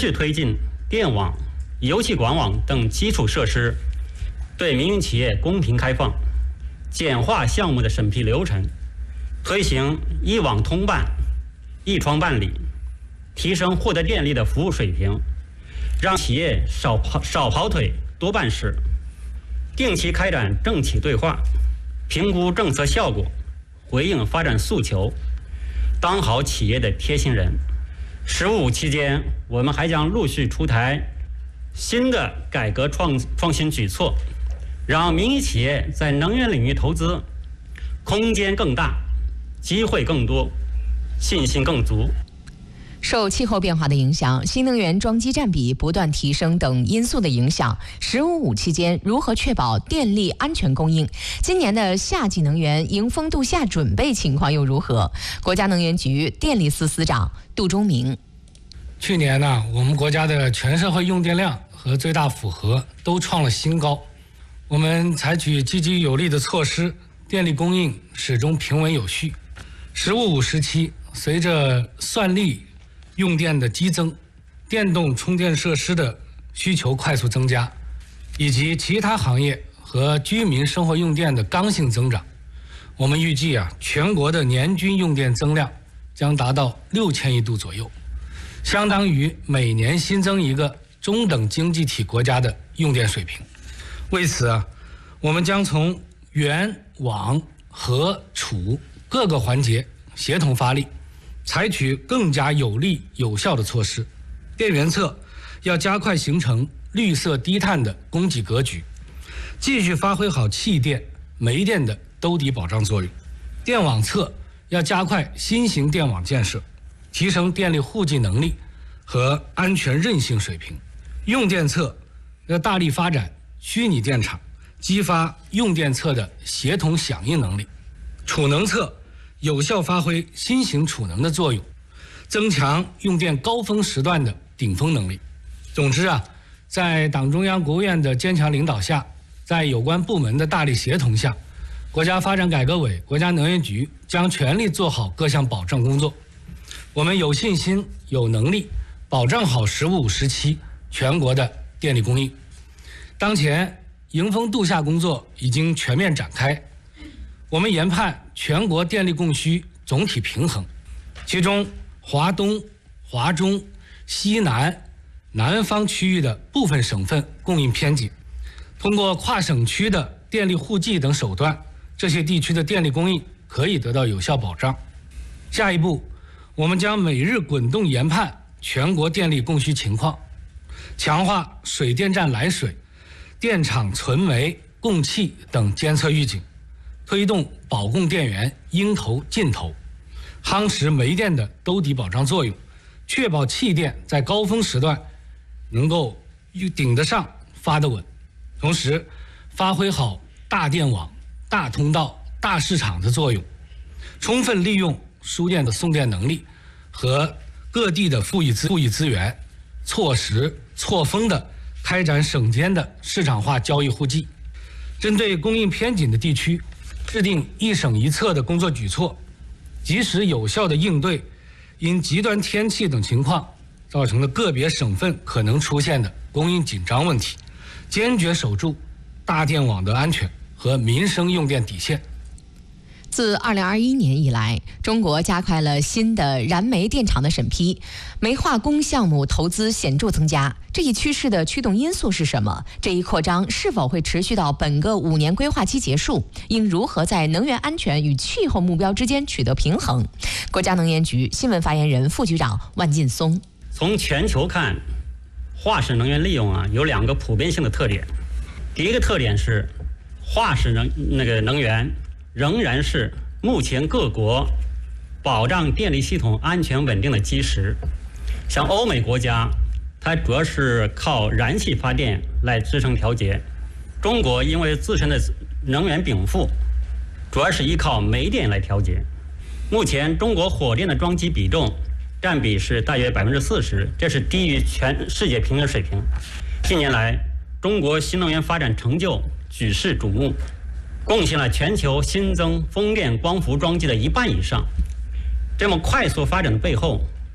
续推进电网、油气管网等基础设施对民营企业公平开放，简化项目的审批流程，推行一网通办、一窗办理，提升获得电力的服务水平，让企业少跑腿多办事，定期开展政企对话，评估政策效果，回应发展诉求，当好企业的贴心人。“15+5”期间，我们还将陆续出台新的改革创新举措，让民营企业在能源领域投资空间更大，机会更多，信心更足。 受气候变化的影响、新能源装机占比不断提升等因素的影响，“15+5”期间如何确保电力安全供应？今年的夏季能源迎风度夏准备情况又如何？国家能源局电力司司长杜忠明： 去年呢，我们国家的全社会用电量和最大负荷都创了新高。我们采取积极有力的措施，电力供应始终平稳有序。“15+5”时期，随着算力用电的激增，电动充电设施的需求快速增加，以及其他行业和居民生活用电的刚性增长，我们预计全国的年均用电增量将达到6000亿度左右，相当于每年新增一个中等经济体国家的用电水平。为此我们将从原、网、和、储各个环节协同发力，采取更加有力有效的措施。电源侧要加快形成绿色低碳的供给格局，继续发挥好气电、煤电的兜底保障作用。电网侧要加快新型电网建设，提升电力户籍能力和安全韧性水平。用电侧要大力发展虚拟电厂，激发用电侧的协同响应能力。储能侧有效发挥新型储能的作用，增强用电高峰时段的顶峰能力。总之在党中央、国务院的坚强领导下，在有关部门的大力协同下，国家发展改革委、国家能源局将全力做好各项保障工作。我们有信心、有能力保障好“15+5”时期全国的电力供应。当前迎风度夏工作已经全面展开，我们研判全国电力供需总体平衡，其中华东、华中、西南、南方区域的部分省份供应偏紧，通过跨省区的电力户籍等手段，这些地区的电力供应可以得到有效保障。下一步，我们将每日滚动研判全国电力供需情况，强化水电站来水、电厂存煤、供气等监测预警，推动保供电源应投尽投，夯实煤电的兜底保障作用，确保气电在高峰时段能够顶得上、发得稳。同时，发挥好大电网、大通道、大市场的作用，充分利用输电的送电能力和各地的富裕资源，错时错峰的开展省间的市场化交易户籍。针对供应偏紧的地区，制定一省一策的工作举措，及时有效地应对因极端天气等情况造成的个别省份可能出现的供应紧张问题，坚决守住大电网的安全和民生用电底线。 自2021年以来，中国加快了新的燃煤电厂的审批，煤化工项目投资显著增加。这一趋势的驱动因素是什么？这一扩张是否会持续到本个5年规划期结束？应如何在能源安全与气候目标之间取得平衡？国家能源局新闻发言人、副局长万劲松： 从全球看，化石能源利用有2个普遍性的特点。第一个特点是，化石能源仍然是目前各国保障电力系统安全稳定的基石。像欧美国家，它主要是靠燃气发电来支撑调节。中国因为自身的能源禀赋，主要是依靠煤电来调节。目前中国火电的装机比重占比是大约40%，这是低于全世界平均水平。近年来，中国新能源发展成就举世瞩目，贡献了全球新增风电光伏装机的1半以上。这么快速发展的背后，